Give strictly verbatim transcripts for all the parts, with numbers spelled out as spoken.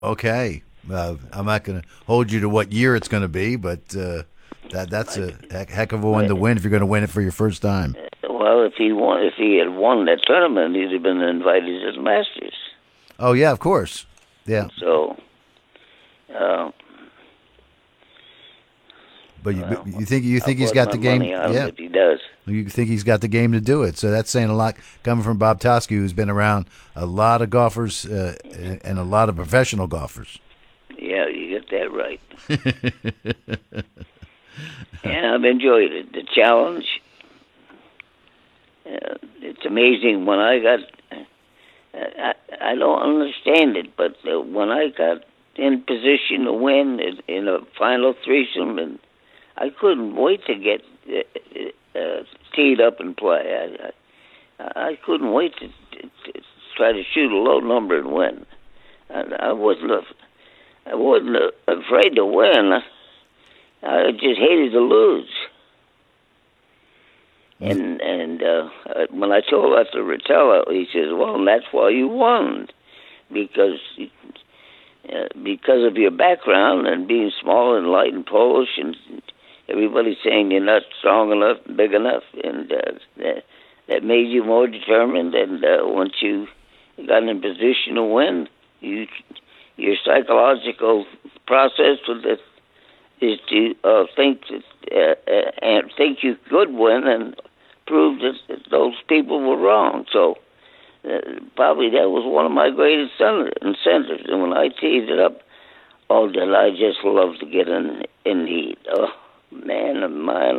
Okay. Uh, I'm not going to hold you to what year it's going to be, but uh, that that's a heck, heck of a one to win if you're going to win it for your first time. Well, if he won, if he had won that tournament, he'd have been invited to the Masters. Oh yeah, of course. Yeah. So, uh, But you, well, you think you think I'll he's put got my the game? money on him Yeah. if he does. You think he's got the game to do it? So that's saying a lot coming from Bob Toski, who's been around a lot of golfers uh, and a lot of professional golfers. Yeah, you get that right. And I've enjoyed it. The challenge. Uh, it's amazing when I got. Uh, I, I don't understand it, but uh, when I got in position to win in, in a final threesome, and I couldn't wait to get uh, uh, teed up and play. I, I, I couldn't wait to, to, to try to shoot a low number and win. I, I wasn't. A, I wasn't uh, afraid to win. I just hated to lose. And and uh, when I told that to Rotella, he says, "Well, that's why you won, because uh, because of your background and being small and light and Polish, and everybody's saying you're not strong enough, big enough, and uh, that that made you more determined. And uh, once you got in position to win, you your psychological process was that." Is to uh, think that, uh, uh, and think you could win and prove that, that those people were wrong. So uh, probably that was one of my greatest incentives. And when I teed it up, oh, did I just love to get in in heat? Oh, man of mine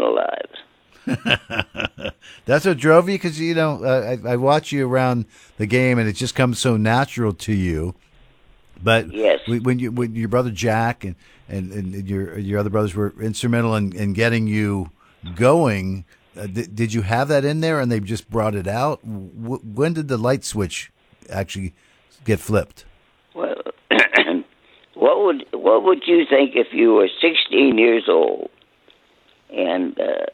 alive. That's what drove you, because you know uh, I, I watch you around the game, and it just comes so natural to you. But yes. when you when your brother Jack and, and, and your your other brothers were instrumental in, in getting you going, uh, th- did you have that in there, and they just brought it out? W- when did the light switch actually get flipped? Well, what would what would you think if you were sixteen years old, and uh,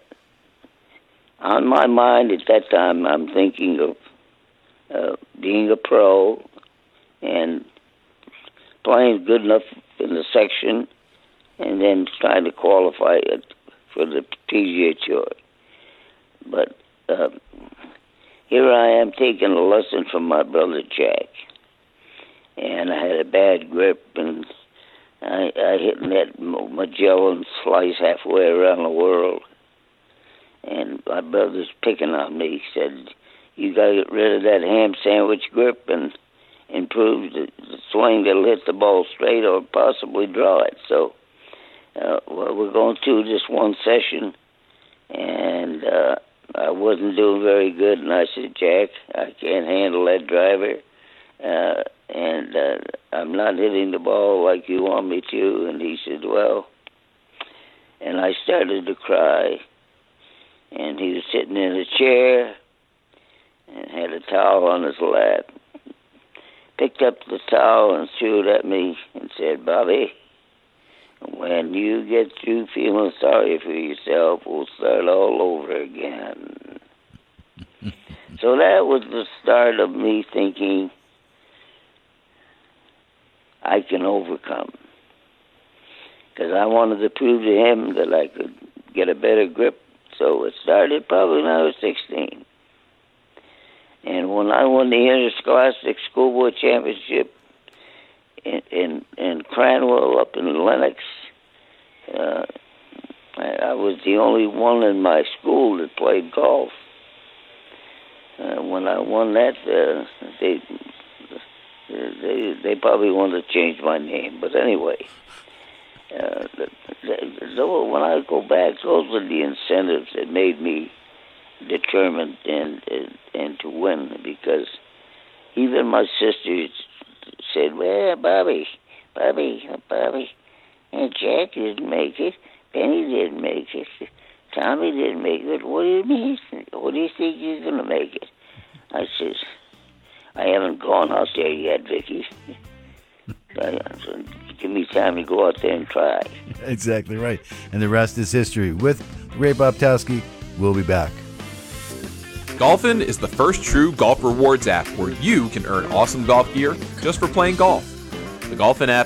on my mind at that time, I'm thinking of uh, being a pro and playing good enough in the section, and then trying to qualify it for the P G A Tour. But uh, here I am taking a lesson from my brother Jack, and I had a bad grip, and I, I hit that Magellan slice halfway around the world, and my brother's picking on me. He said, "You got to get rid of that ham sandwich grip and improve the, the swing that'll hit the ball straight or possibly draw it." So, uh, well, we're going through this one session, and uh, I wasn't doing very good, and I said, "Jack, I can't handle that driver, uh, and uh, I'm not hitting the ball like you want me to." And he said, "Well," and I started to cry, and he was sitting in a chair and had a towel on his lap. Picked up the towel and threw it at me and said, "Bobby, when you get through feeling sorry for yourself, we'll start all over again." So that was the start of me thinking I can overcome. Because I wanted to prove to him that I could get a better grip. So it started probably when I was sixteen. And when I won the Interscholastic Schoolboy Championship in, in, in Cranwell up in Lenox, uh, I, I was the only one in my school that played golf. Uh, when I won that, uh, they, they they probably wanted to change my name. But anyway, uh, the, the, the, when I go back, those are the incentives that made me determined and, and and to win, because even my sisters said, "Well, Bobby, Bobby, Bobby, and Jack didn't make it, Penny didn't make it, Tommy didn't make it. What do you mean? What do you think you're going to make it?" I says, "I haven't gone out there yet, Vicky. So give me time to go out there and try." Exactly right. And the rest is history. With Ray Bobtowski, we'll be back. Golfin is the first true golf rewards app where you can earn awesome golf gear just for playing golf. The Golfin app